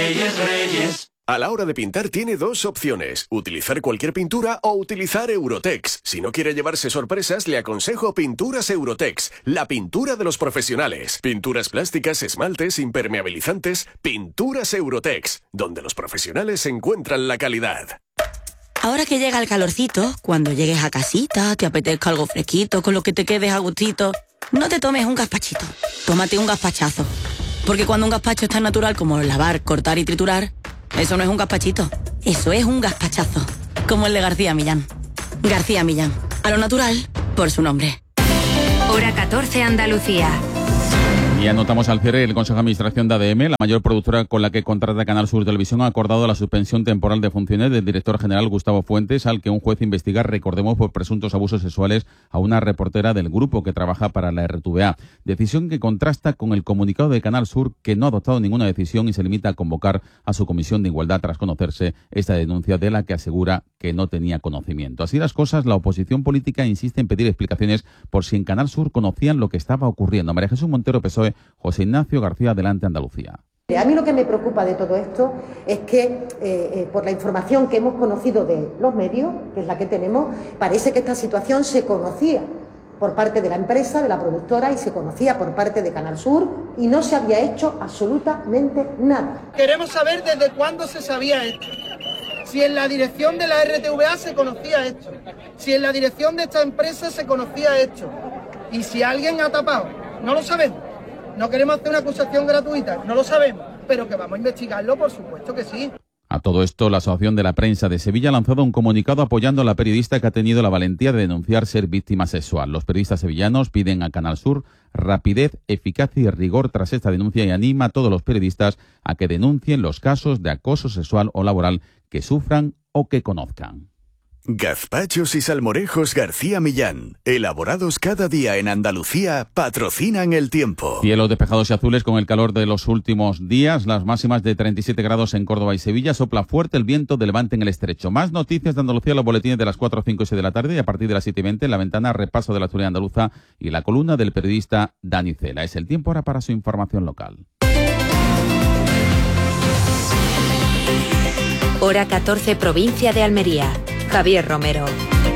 Reyes, Reyes. A la hora de pintar tiene dos opciones, utilizar cualquier pintura o utilizar Eurotex. Si no quiere llevarse sorpresas, le aconsejo Pinturas Eurotex, la pintura de los profesionales. Pinturas plásticas, esmaltes, impermeabilizantes, Pinturas Eurotex, donde los profesionales encuentran la calidad. Ahora que llega el calorcito, cuando llegues a casita, te apetezca algo fresquito, con lo que te quedes a gustito, no te tomes un gazpachito, tómate un gazpachazo. Porque cuando un gazpacho es tan natural como lavar, cortar y triturar, eso no es un gazpachito, eso es un gazpachazo. Como el de García Millán. García Millán, a lo natural, por su nombre. Hora 14 Andalucía. Y anotamos al cierre el Consejo de Administración de ADM, la mayor productora con la que contrata Canal Sur Televisión, ha acordado la suspensión temporal de funciones del director general Gustavo Fuentes, al que un juez investiga, recordemos, por presuntos abusos sexuales a una reportera del grupo que trabaja para la RTVA. Decisión que contrasta con el comunicado de Canal Sur, que no ha adoptado ninguna decisión y se limita a convocar a su comisión de igualdad tras conocerse esta denuncia, de la que asegura que no tenía conocimiento. Así las cosas, la oposición política insiste en pedir explicaciones por si en Canal Sur conocían lo que estaba ocurriendo. María Jesús Montero, PSOE. José Ignacio García, Adelante Andalucía. A mí lo que me preocupa de todo esto es que, por la información que hemos conocido de los medios, que es la que tenemos, parece que esta situación se conocía por parte de la empresa, de la productora, y se conocía por parte de Canal Sur, y no se había hecho absolutamente nada. Queremos saber desde cuándo se sabía esto. Si en la dirección de la RTVA se conocía esto. Si en la dirección de esta empresa se conocía esto. Y si alguien ha tapado. No lo sabemos. No queremos hacer una acusación gratuita, no lo sabemos, pero que vamos a investigarlo, por supuesto que sí. A todo esto, la Asociación de la Prensa de Sevilla ha lanzado un comunicado apoyando a la periodista que ha tenido la valentía de denunciar ser víctima sexual. Los periodistas sevillanos piden a Canal Sur rapidez, eficacia y rigor tras esta denuncia y anima a todos los periodistas a que denuncien los casos de acoso sexual o laboral que sufran o que conozcan. Gazpachos y salmorejos García Millán, elaborados cada día en Andalucía, patrocinan el tiempo. Cielos despejados y azules con el calor de los últimos días, las máximas de 37 grados en Córdoba y Sevilla, sopla fuerte el viento de levante en el estrecho. Más noticias de Andalucía, los boletines de las 4, 5 y 6 de la tarde, y a partir de las 7:20 en la ventana, repaso de la actualidad andaluza y la columna del periodista Dani Cela. Es el tiempo ahora para su información local. Hora 14 Provincia de Almería. Javier Romero.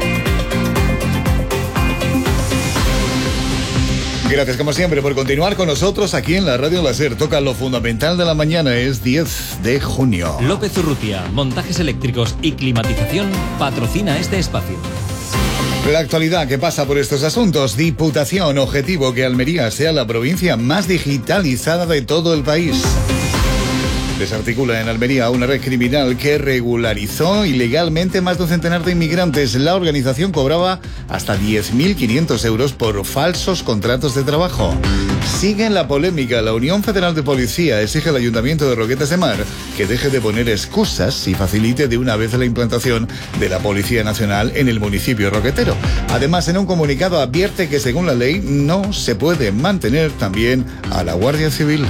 Gracias como siempre por continuar con nosotros aquí en la Radio Láser. Toca lo fundamental de la mañana, es 10 de junio. López Urrutia, montajes eléctricos y climatización, patrocina este espacio. La actualidad que pasa por estos asuntos. Diputación, objetivo que Almería sea la provincia más digitalizada de todo el país. Desarticula en Almería una red criminal que regularizó ilegalmente más de un centenar de inmigrantes. La organización cobraba hasta 10.500 euros por falsos contratos de trabajo. Sigue en la polémica. La Unión Federal de Policía exige al Ayuntamiento de Roquetas de Mar que deje de poner excusas y facilite de una vez la implantación de la Policía Nacional en el municipio roquetero. Además, en un comunicado advierte que según la ley no se puede mantener también a la Guardia Civil.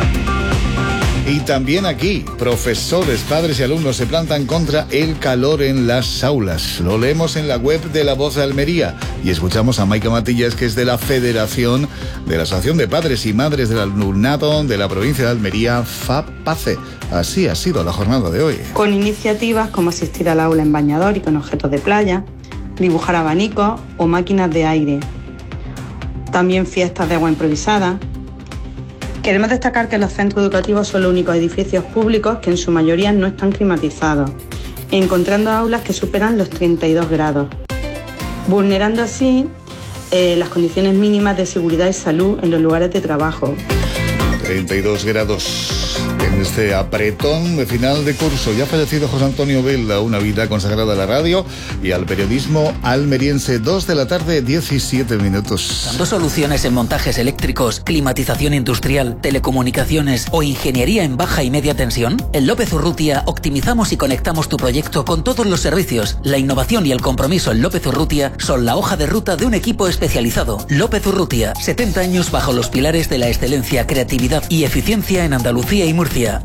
Y también aquí, profesores, padres y alumnos se plantan contra el calor en las aulas. Lo leemos en la web de La Voz de Almería y escuchamos a Maika Matillas, que es de la Federación de la Asociación de Padres y Madres del Alumnado de la provincia de Almería, FAPACE. Así ha sido la jornada de hoy. Con iniciativas como asistir al aula en bañador y con objetos de playa, dibujar abanicos o máquinas de aire. También fiestas de agua improvisada. Queremos destacar que los centros educativos son los únicos edificios públicos que en su mayoría no están climatizados, encontrando aulas que superan los 32 grados, vulnerando así las condiciones mínimas de seguridad y salud en los lugares de trabajo. 32 grados en este apretón de final de curso. Ya ha fallecido José Antonio Vela, una vida consagrada a la radio y al periodismo almeriense. 2 de la tarde, 17 minutos. ¿Dando soluciones en montajes eléctricos, climatización industrial, telecomunicaciones o ingeniería en baja y media tensión? En López Urrutia optimizamos y conectamos tu proyecto con todos los servicios. La innovación y el compromiso en López Urrutia son la hoja de ruta de un equipo especializado. López Urrutia, 70 años bajo los pilares de la excelencia, creatividad y eficiencia en Andalucía y Murcia.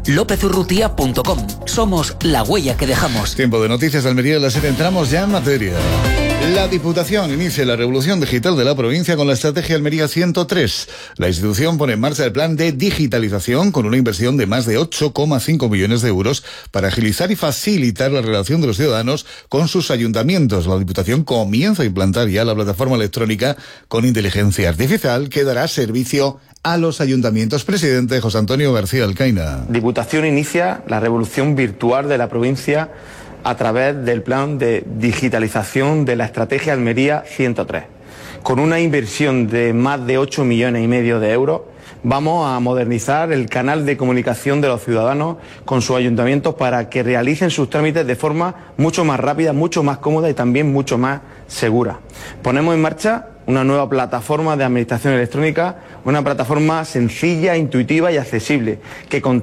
lopezurrutia.com. Somos la huella que dejamos. Tiempo de noticias de Almería. Las entramos ya en materia. La Diputación inicia la revolución digital de la provincia con la estrategia Almería 103. La institución pone en marcha el plan de digitalización con una inversión de más de 8,5 millones de euros para agilizar y facilitar la relación de los ciudadanos con sus ayuntamientos. La Diputación comienza a implantar ya la plataforma electrónica con inteligencia artificial que dará servicio a los ayuntamientos. Presidente José Antonio García Alcaina. Diputación inicia la revolución virtual de la provincia a través del plan de digitalización de la estrategia Almería 103. Con una inversión de más de 8,5 millones de euros, vamos a modernizar el canal de comunicación de los ciudadanos con sus ayuntamientos para que realicen sus trámites de forma mucho más rápida, mucho más cómoda y también mucho más segura. Ponemos en marcha una nueva plataforma de administración electrónica, una plataforma sencilla, intuitiva y accesible, que